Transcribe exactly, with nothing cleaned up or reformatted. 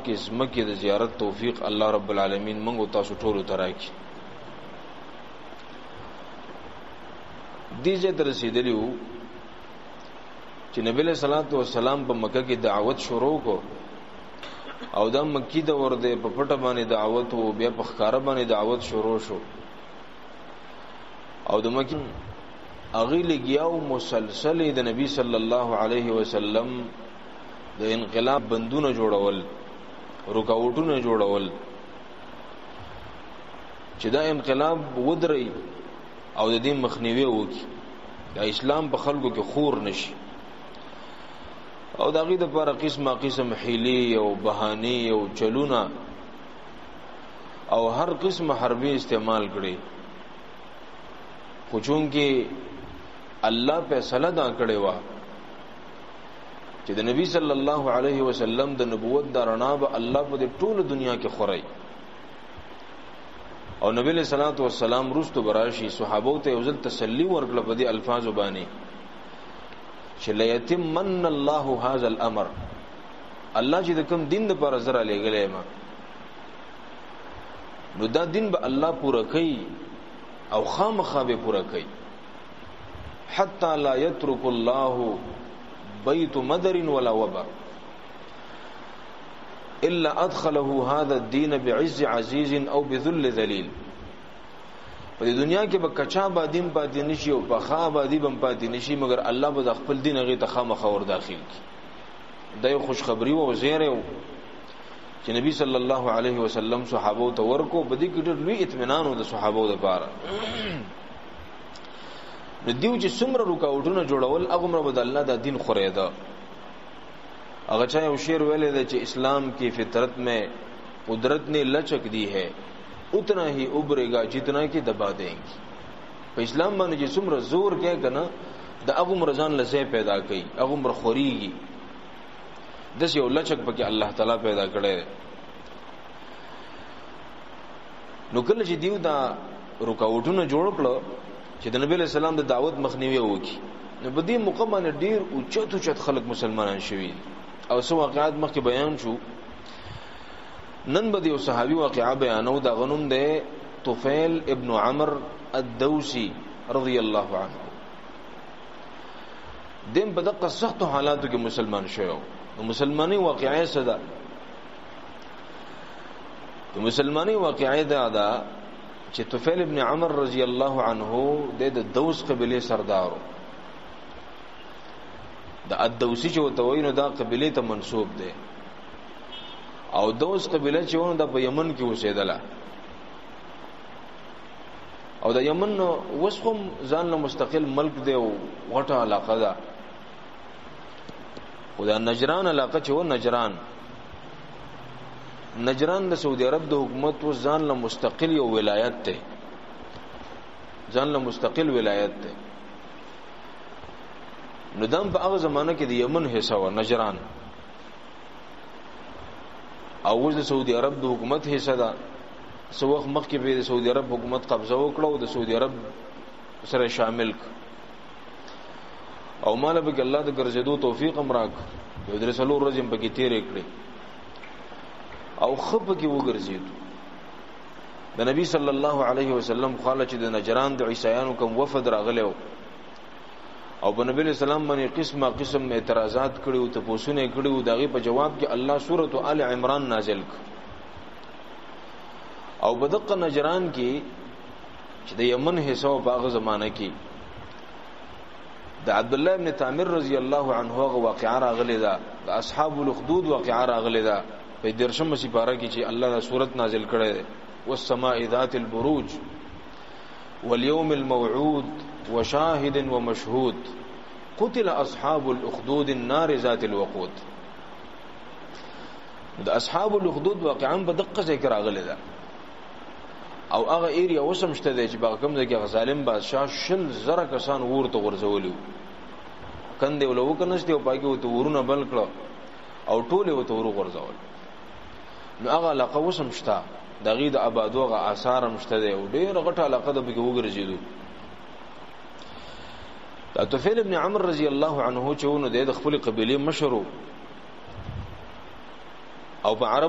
کې زمکه د زیارت توفیق الله رب العالمین موږ تاسو ټول ته راکړي. دې ځای ته رسیدلی وو چې نبی له صلوات و سلام په مکه کې دعوت شروع کو او دا مکی د ورده په پټه باندې دعوت او بیا په ښکارا باندې دعوت شروع شو او د مکی اغه لګیاو مسلسل د نبی صلی الله علیه وسلم د انقلاب بندونه جوړول، رکاوټونه جوړول چې دا انقلاب ودري او د دې مخنیوي وکړي، د اسلام په خلکو کې خور نشي او دا غي د لپاره قسمه قسم حیلی او بهانی او چلونه او هر قسم حربي استعمال کړي. خو چون کې الله په صلی دا کړي وا چې د نبی صلی الله علیه وسلم د نبوت د رڼا به الله په ټول دنیا کې خوري او نبی له صلوات و سلام رستو براشي صحابو ته یوزل تسلی ورکړه په دې الفاظ باندې چې لیتمن الله هذا الامر، الله چې د کوم دین لپاره زرا لګلې ما نو دا دین به الله پوره کوي او خامخا به پوره کوي، حتی لا يترك الله بيت مدر ولا وبا الا ادخله هذا الدين بعز عزيز او بذل ذليل. په دنیا کې به کچا بادیم پاتې نشي او په خا بادی بم پاتې نشي مگر الله به د خپل دین هغه ته خامخا ور داخل کی. دا یو خوشخبری او زیره او چې نبی صلی الله علیه وسلم صحابه ته ورکو بدی کې ډېر لوی اطمینان او د صحابه لپاره نو دیو چې څومره رکاوټونه جوړول هغه مر بد الله د دین خوريدا. هغه چا یو شعر ویلې ده چې اسلام کی فطرت میں قدرت نے لچک دی ہے اتنا ہی ابھرے گا جتنا کہ دبا دیں گی. په اسلام باندې چې څومره زور کې کنه د هغه مرزان لسه پیدا کړي هغه مر خوريږي د یو لچک پکې الله تعالی پیدا کړي. نو کله چې دیو دا رکاوټونه جوړ کړو چې د نبی له سلام د دعوت مخنیوي وکي نو په دې مقام باندې ډیر اوچت اوچت خلک مسلمانان شوي او سو واقعات مخکې بیان شو. نن به یو صحابي واقعا بیانو دا غنوم ده طفیل ابن عمرو الدوسی رضی الله عنه. دیم په دغه سخت حالاتو کې مسلمان شوی او مسلمانۍ واقعي صدا د مسلمانۍ واقعي دا ده چې طفیل ابن عمرو رضی الله عنه د دوس قبيله سردارو د الدوسی چې وتوینو دا قبيله ته منسوب ده او دوس قبيله چې ونه د یمن کې اوسېدله او د یمن وسخم ځان له مستقل ملک دی او غټه علاقه ده. او د نجران علاقه چې و نجران نجران د سعودي عرب د حکومت و ځان له مستقل یو ولایت ته ځان له مستقل ولایت ته. نو دم په هغه زمانہ کې د یمن حصہ و نجران او د سعودي عرب د حکومت حصہ ده. سو وخت مخکې به د سعودي عرب حکومت قبضه وکړه او د سعودي عرب سره شامل او مال به الله د ګرځېدو توفیق امراک یو درسلو ورځې په کې تیر کړې او خپ کې وګرځېدو. د نبی صلی الله علیه وسلم خاله چې د نجران د عیسایانو کوم وفد راغلو او په نبی اسلام باندې قسمه قسم اعتراضات کړي او تاسوونه کړي او دغه په جواب کې الله سورۃ آل عمران نازل کړ. او بدقه نجران کې چې د یمن حصہ په هغه زمانہ کې د عبد الله ابن تعمیر رضی الله عنه هغه واقعا راغلی دا د اصحاب الاخدود واقعا راغلی دا په درشم سپاره کې چې الله دا سورۃ نازل کړي والسماء ذات البروج واليوم الموعود وشاهد ومشهود قتل اصحاب الاخدود النار ذات الوقود. د اصحاب الاخدود واقعا بدقه ذکر راغلی دا او هغه ایریا وسمشته دی چې باغ کوم ځای کې ظالم بادشاہ شل زره کسان ورته ورزولیو کنده ولو کنهشته او پاګه وته ورونه بل کړه او ټوله وته ور ورزول. نو هغه علاقه وسمشته دغه د آبادوغه آثار مشته دی او ډیر غټه علاقه د بګ وګرځیدو. دا طفیل ابن عمرو رضی الله عنه چې ونه د خپل قبيله مشرو او په عرب